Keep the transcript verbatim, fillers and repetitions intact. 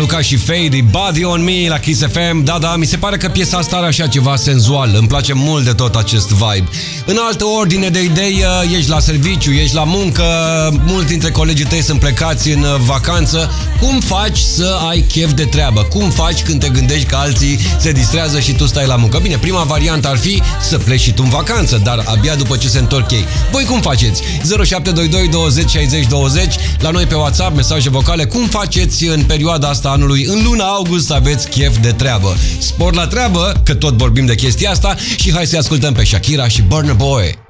Raluca și Fady, Body on Me la Kiss F M. Da, da, mi se pare că piesa asta are așa ceva senzual. Îmi place mult de tot acest vibe. În altă ordine de idei, ești la serviciu, ești la muncă, mulți dintre colegii tăi sunt plecați în vacanță. Cum faci să ai chef de treabă? Cum faci când te gândești că alții se distrează și tu stai la muncă? Bine, prima variantă ar fi să pleci și tu în vacanță, dar abia după ce se întorc ei. Voi cum faceți? zero șapte doi doi douăzeci șaizeci douăzeci. La noi pe WhatsApp, mesaje vocale. Cum faceți în perioada asta anului, în luna august, să aveți chef de treabă? Spor la treabă, că tot vorbim de chestia asta, și hai să ascultăm pe Shakira și Burna Boy.